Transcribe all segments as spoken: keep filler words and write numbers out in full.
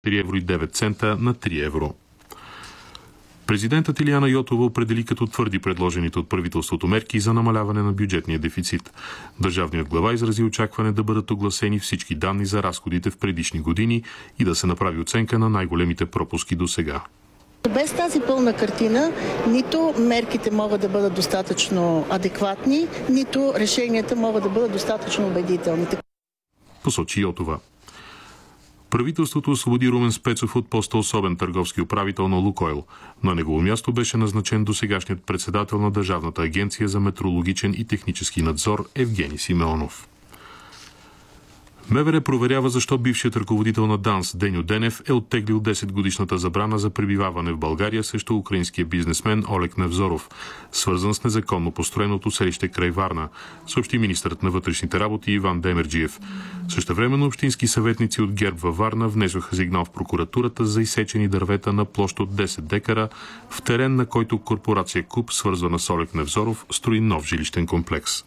три евро и девет цента на три евро. Президентът Илияна Йотова определи като твърди предложените от правителството мерки за намаляване на бюджетния дефицит. Държавният глава изрази очакване да бъдат огласени всички данни за разходите в предишни години и да се направи оценка на най-големите пропуски до сега. Без тази пълна картина нито мерките могат да бъдат достатъчно адекватни, нито решенията могат да бъдат достатъчно убедителни. Посочи Йотова. Правителството освободи Румен Спецов от поста особен търговски управител на Лукойл. На негово място беше назначен досегашният председател на Държавната агенция за метрологичен и технически надзор Евгений Симеонов. МВР проверява защо бившият ръководител на ДАНС Деню Денев е оттеглил десетгодишната забрана за пребиваване в България срещу украинския бизнесмен Олег Невзоров, свързан с незаконно построеното селище край Варна, съобщи министърът на вътрешните работи Иван Демерджиев. Същевременно общински съветници от ГЕРБ във Варна внесоха сигнал в прокуратурата за изсечени дървета на площ от десет декара в терен, на който корпорация КУП, свързвана с Олег Невзоров, строи нов жилищен комплекс.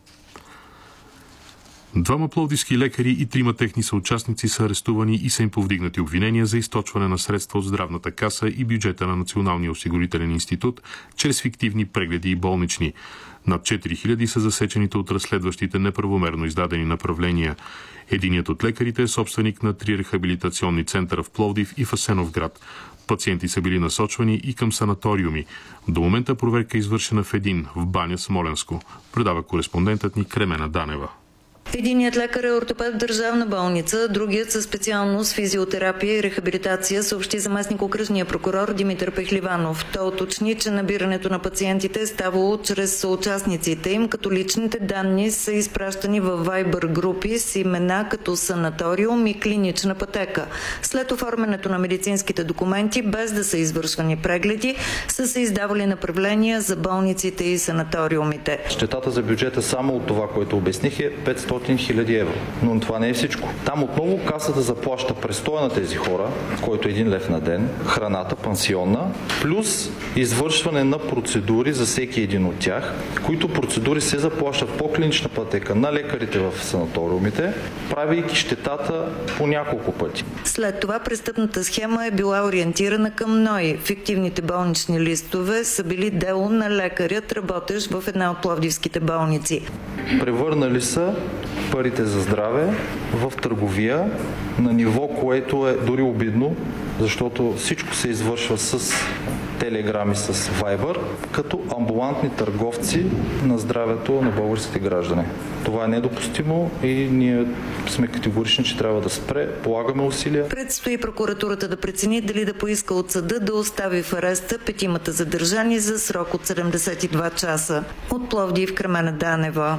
Двама пловдивски лекари и трима техни съучастници са арестувани и са им повдигнати обвинения за източване на средства от здравната каса и бюджета на Националния осигурителен институт чрез фиктивни прегледи и болнични. Над четири хиляди са засечените от разследващите неправомерно издадени направления. Единият от лекарите е собственик на три рехабилитационни центъра в Пловдив и в Асеновград. Пациенти са били насочвани и към санаториуми. До момента проверка е извършена в един, в Баня, Смолянско. Предава кореспондентът ни Кремена Данева. Единият лекар е ортопед в държавна болница, другият със специалност физиотерапия и рехабилитация, съобщи заместник-окръжния прокурор Димитър Пехливанов. Той уточни, че набирането на пациентите е ставало чрез съучастниците им, като личните данни са изпращани във Viber групи с имена като санаториум и клинична пътека. След оформянето на медицинските документи, без да са извършвани прегледи, са се издавали направления за болниците и санаториумите. Щетата за бюджета само от това, което обясних, е петстотин хиляди евро. Но това не е всичко. Там отново касата заплаща престоя на тези хора, който е един лев на ден, храната, пансионна, плюс извършване на процедури за всеки един от тях, които процедури се заплащат по клинична пътека на лекарите в санаториумите, правейки щетата по няколко пъти. След това престъпната схема е била ориентирана към НОИ. Фиктивните болнични листове са били дело на лекарят, работещ в една от пловдивските болници. Превърнали са парите за здраве в търговия на ниво, което е дори обидно, защото всичко се извършва с телеграми, с Viber, като амбулантни търговци на здравето на българските граждани. Това е недопустимо и ние сме категорични, че трябва да спре. Полагаме усилия. Предстои прокуратурата да прецени дали да поиска от съда да остави в ареста петимата задържани за срок от седемдесет и два часа. От Пловдив, Кремена Данева.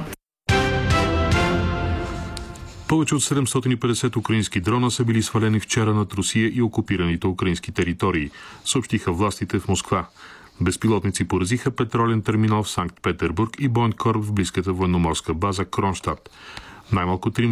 Повече от седемстотин и петдесет украински дрона са били свалени вчера над Русия и окупираните украински територии, съобщиха властите в Москва. Безпилотници поразиха петролен терминал в Санкт Петербург и боен кораб в близката военноморска база Кронштадт. Най-малко три